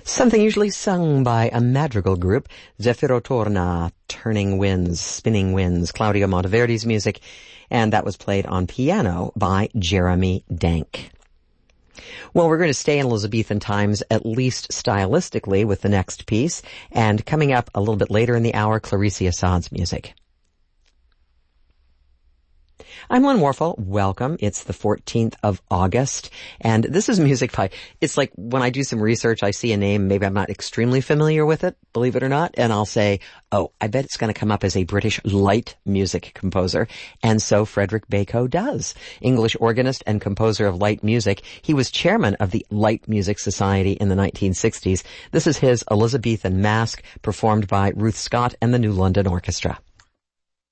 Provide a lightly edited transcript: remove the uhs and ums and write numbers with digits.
Something usually sung by a madrigal group, Zeffiro Torna, Turning Winds, Spinning Winds, Claudio Monteverdi's music, and that was played on piano by Jeremy Denk. Well, we're going to stay in Elizabethan times, at least stylistically, with the next piece, and coming up a little bit later in the hour, Clarice Assad's music. I'm Lynn Warfel. Welcome. It's the 14th of August, and this is music by, it's like when I do some research, I see a name, maybe I'm not extremely familiar with it, believe it or not, and I'll say, oh, I bet it's going to come up as a British light music composer, and so Frederick Bacon does. English organist and composer of light music. He was chairman of the Light Music Society in the 1960s. This is his Elizabethan Masque, performed by Ruth Scott and the New London Orchestra.